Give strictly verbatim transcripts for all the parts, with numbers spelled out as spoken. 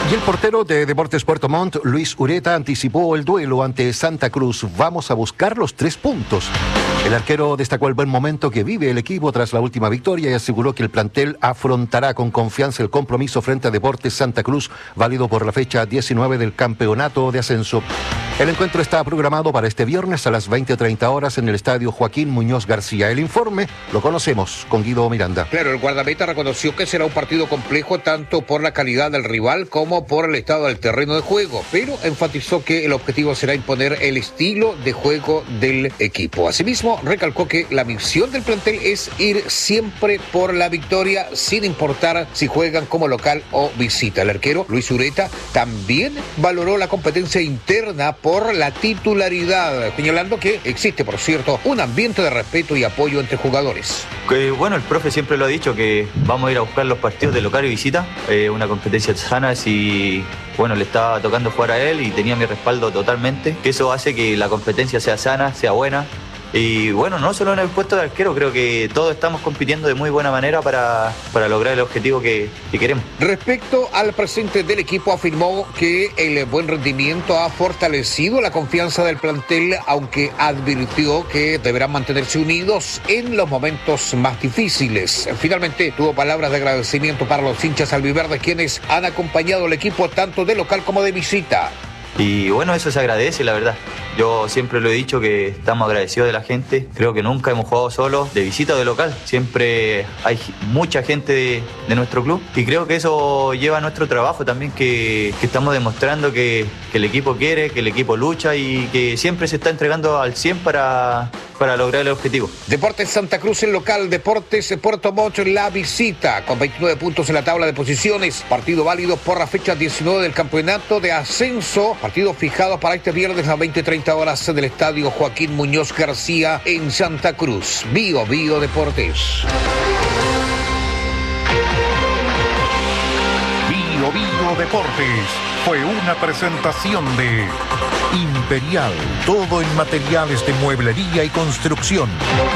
Y el portero de Deportes Puerto Montt, Luis Ureta, anticipó el duelo ante Santa Cruz. Vamos a buscar los tres puntos. El arquero destacó el buen momento que vive el equipo tras la última victoria y aseguró que el plantel afrontará con confianza el compromiso frente a Deportes Santa Cruz, válido por la fecha diecinueve del campeonato de ascenso. El encuentro está programado para este viernes a las veinte treinta horas en el estadio Joaquín Muñoz García. El informe lo conocemos con Guido Miranda. Claro, el guardameta reconoció que será un partido complejo tanto por la calidad del rival como por el estado del terreno de juego, pero enfatizó que el objetivo será imponer el estilo de juego del equipo. Asimismo, recalcó que la misión del plantel es ir siempre por la victoria sin importar si juegan como local o visita. El arquero Luis Ureta también valoró la competencia interna por la titularidad, señalando que existe, por cierto, un ambiente de respeto y apoyo entre jugadores. Que, bueno, el profe siempre lo ha dicho, que vamos a ir a buscar los partidos de local y visita, eh, una competencia sana. Si bueno, le estaba tocando jugar a él y tenía mi respaldo totalmente, que eso hace que la competencia sea sana, sea buena. Y bueno, no solo en el puesto de arquero, creo que todos estamos compitiendo de muy buena manera para, para lograr el objetivo que, que queremos. Respecto al presente del equipo, afirmó que el buen rendimiento ha fortalecido la confianza del plantel, aunque advirtió que deberán mantenerse unidos en los momentos más difíciles. Finalmente, tuvo palabras de agradecimiento para los hinchas albiverdes, quienes han acompañado al equipo tanto de local como de visita. Y bueno, eso se agradece, la verdad. Yo siempre lo he dicho, que estamos agradecidos de la gente. Creo que nunca hemos jugado solos, de visita o de local. Siempre hay mucha gente de, de nuestro club. Y creo que eso lleva a nuestro trabajo también, que, que estamos demostrando que, que el equipo quiere, que el equipo lucha y que siempre se está entregando al cien para, para lograr el objetivo. Deportes Santa Cruz en local, Deportes Puerto Montt en la visita, con veintinueve puntos en la tabla de posiciones. Partido válido por la fecha diecinueve del campeonato de ascenso. Partido fijado para este viernes a las veinte treinta horas en el estadio Joaquín Muñoz García en Santa Cruz. Bio Bio Deportes. Bio Bio Deportes fue una presentación de Imperial, todo en materiales de mueblería y construcción.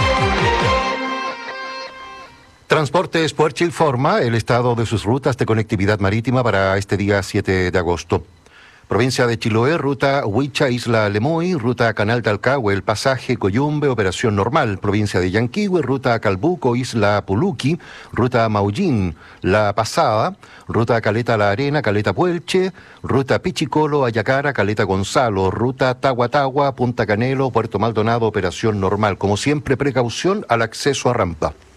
Transportes Puerto informa el estado de sus rutas de conectividad marítima para este día siete de agosto. Provincia de Chiloé, ruta Huicha, Isla Lemoy, ruta Canal Talcahué, El Pasaje, Coyumbe, operación normal. Provincia de Yanquihue, ruta Calbuco, Isla Puluqui, ruta Maullín, La Pasada, ruta Caleta La Arena, Caleta Puelche, ruta Pichicolo, Ayacara, Caleta Gonzalo, ruta Tahuatahua, Punta Canelo, Puerto Maldonado, operación normal. Como siempre, precaución al acceso a rampa.